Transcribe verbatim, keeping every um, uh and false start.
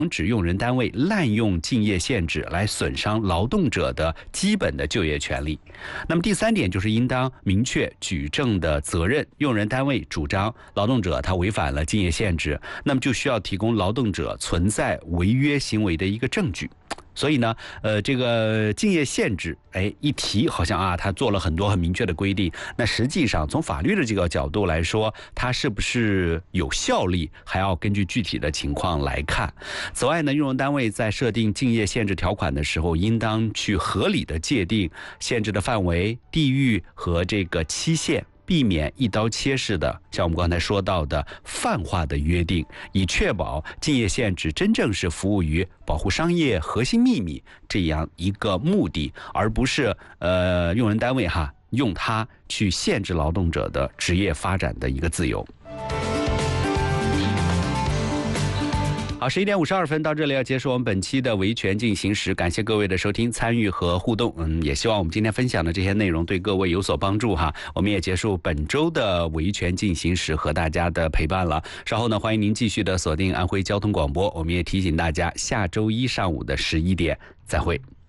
止用人单位滥用竞业限制来损伤劳动者的基本的就业权利。那么第三点就是应当明确举证的责任，用人单位主张劳动者他违反了竞业限制，那么就需要提供劳动者存在违约行为的一个证据。所以呢，呃，这个竞业限制，哎，一提好像啊，他做了很多很明确的规定。那实际上从法律的这个角度来说，它是不是有效力，还要根据具体的情况来看。此外呢，用人单位在设定竞业限制条款的时候，应当去合理的界定限制的范围、地域和这个期限。避免一刀切式的，像我们刚才说到的泛化的约定，以确保竞业限制真正是服务于保护商业核心秘密这样一个目的，而不是呃用人单位哈用它去限制劳动者的职业发展的一个自由。好，十一点五十二分到这里要结束我们本期的维权进行时，感谢各位的收听、参与和互动。嗯，也希望我们今天分享的这些内容对各位有所帮助哈。我们也结束本周的维权进行时和大家的陪伴了。稍后呢，欢迎您继续的锁定安徽交通广播。我们也提醒大家，下周一上午的十一点再会。